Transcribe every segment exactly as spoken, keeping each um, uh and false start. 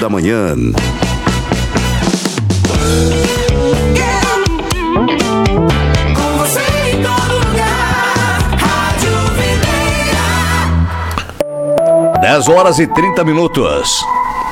da manhã. dez horas e trinta minutos.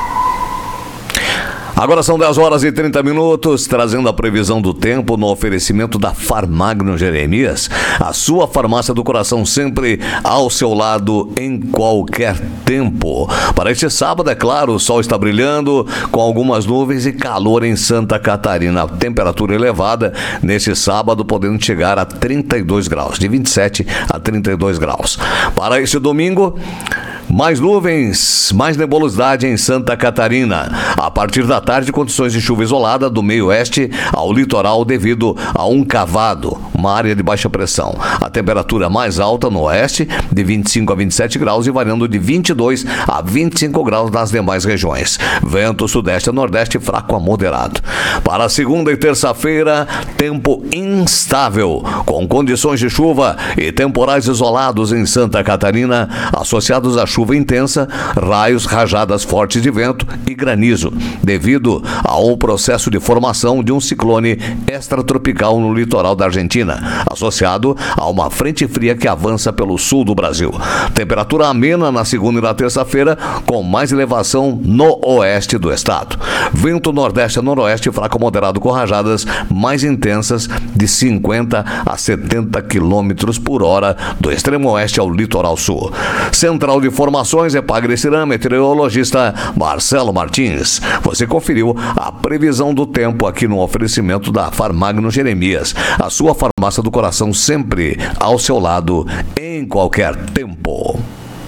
Agora são dez horas e trinta minutos, trazendo a previsão do tempo no oferecimento da Farmagno Jeremias, a sua farmácia do coração, sempre ao seu lado em qualquer tempo. Para este sábado, é claro, o sol está brilhando, com algumas nuvens e calor em Santa Catarina. Temperatura elevada neste sábado, podendo chegar a trinta e dois graus, de vinte e sete a trinta e dois graus. Para este domingo, mais nuvens, mais nebulosidade em Santa Catarina. A partir da tarde, condições de chuva isolada do meio-oeste ao litoral devido a um cavado, uma área de baixa pressão. A temperatura mais alta no oeste, de vinte e cinco a vinte e sete graus e variando de vinte e dois a vinte e cinco graus nas demais regiões. Vento sudeste a nordeste fraco a moderado. Para segunda e terça-feira, tempo instável, com condições de chuva e temporais isolados em Santa Catarina, associados a chuva chuva intensa, raios, rajadas fortes de vento e granizo, devido ao processo de formação de um ciclone extratropical no litoral da Argentina, associado a uma frente fria que avança pelo sul do Brasil. Temperatura amena na segunda e na terça-feira, com mais elevação no oeste do estado. Vento nordeste a noroeste, fraco moderado com rajadas mais intensas de cinquenta a setenta quilômetros por hora do extremo oeste ao litoral sul. Central de Informações Epagre Ciram, meteorologista Marcelo Martins. Você conferiu a previsão do tempo aqui no oferecimento da Farmagno Jeremias, a sua farmácia do coração, sempre ao seu lado em qualquer tempo.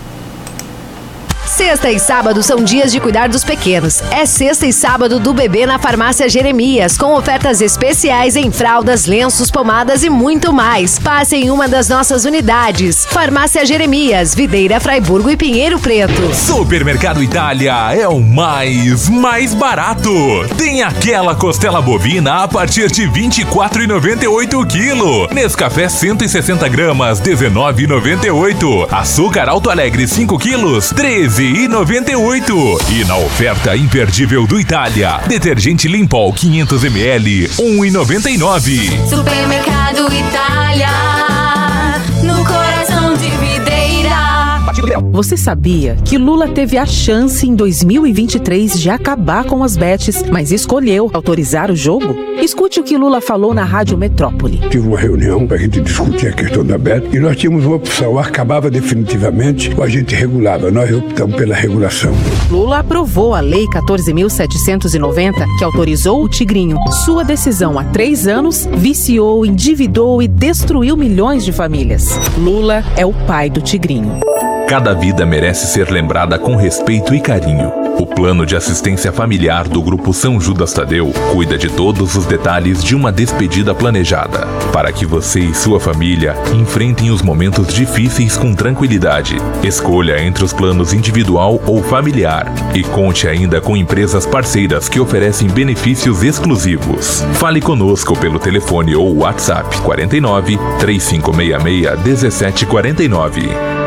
Sexta e sábado são dias de cuidar dos pequenos. É sexta e sábado do bebê na Farmácia Jeremias, com ofertas especiais em fraldas, lenços, pomadas e muito mais. Passe em uma das nossas unidades. Farmácia Jeremias, Videira, Fraiburgo e Pinheiro Preto. Supermercado Itália é o mais, mais barato. Tem aquela costela bovina a partir de vinte e quatro reais e noventa e oito centavos o quilo. Nescafé cento e sessenta gramas, dezenove reais e noventa e oito centavos. Açúcar Alto Alegre cinco quilos, treze reais e noventa e oito centavos. E na oferta imperdível do Itália, detergente Limpol quinhentos mililitros, um real e noventa e nove centavos. Supermercado Itália, no coração de Videira. Você sabia que Lula teve a chance em dois mil e vinte e três de acabar com as bets, mas escolheu autorizar o jogo? Escute o que Lula falou na Rádio Metrópole. Tive uma reunião para a gente discutir a questão da bet e nós tínhamos uma opção: acabava definitivamente ou a gente regulava. Nós optamos pela regulação. Lula aprovou a Lei quatorze mil setecentos e noventa, que autorizou o Tigrinho. Sua decisão há três anos viciou, endividou e destruiu milhões de famílias. Lula é o pai do Tigrinho. Cada vida merece ser lembrada com respeito e carinho. O plano de assistência familiar do Grupo São Judas Tadeu cuida de todos os detalhes de uma despedida planejada, para que você e sua família enfrentem os momentos difíceis com tranquilidade. Escolha entre os planos individual ou familiar e conte ainda com empresas parceiras que oferecem benefícios exclusivos. Fale conosco pelo telefone ou WhatsApp quarenta e nove, três cinco seis seis, dezessete quarenta e nove.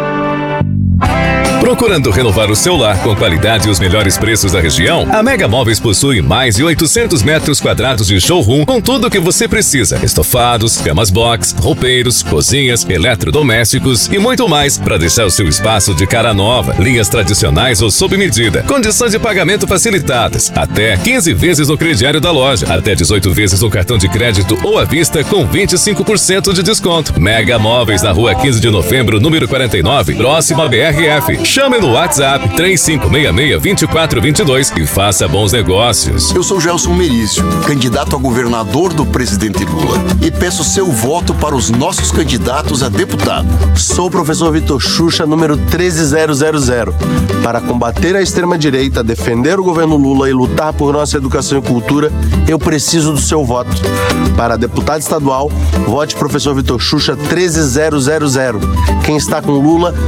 Procurando renovar o seu lar com qualidade e os melhores preços da região? A Mega Móveis possui mais de oitocentos metros quadrados de showroom com tudo o que você precisa: estofados, camas box, roupeiros, cozinhas, eletrodomésticos e muito mais para deixar o seu espaço de cara nova. Linhas tradicionais ou sob medida. Condições de pagamento facilitadas. Até quinze vezes no crediário da loja. Até dezoito vezes no cartão de crédito ou à vista com vinte e cinco por cento de desconto. Mega Móveis na rua quinze de novembro, número quarenta e nove, próximo a B R F. Chame no WhatsApp três cinco seis seis, dois quatro dois dois e faça bons negócios. Eu sou Gelson Merício, candidato a governador do presidente Lula, e peço seu voto para os nossos candidatos a deputado. Sou o professor Vitor Xuxa, número treze mil. Para combater a extrema-direita, defender o governo Lula e lutar por nossa educação e cultura, eu preciso do seu voto. Para deputado estadual, vote professor Vitor Xuxa treze mil. Quem está com Lula